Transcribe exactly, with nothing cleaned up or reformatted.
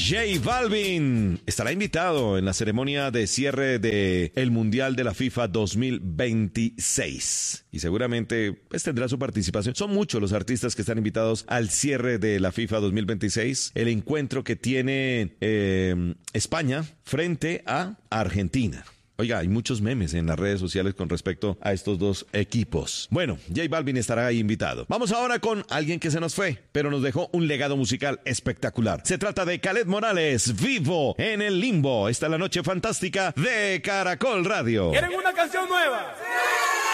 J Balvin estará invitado en la ceremonia de cierre de el Mundial de la FIFA dos mil veintiséis y seguramente pues, tendrá su participación. Son muchos los artistas que están invitados al cierre de la FIFA dos mil veintiséis, el encuentro que tiene eh, España frente a Argentina. Oiga, hay muchos memes en las redes sociales con respecto a estos dos equipos. Bueno, J Balvin estará ahí invitado. Vamos ahora con alguien que se nos fue, pero nos dejó un legado musical espectacular. Se trata de Khaled Morales, Vivo en el Limbo. Esta es la noche fantástica de Caracol Radio. ¿Quieren una canción nueva? ¡Sí!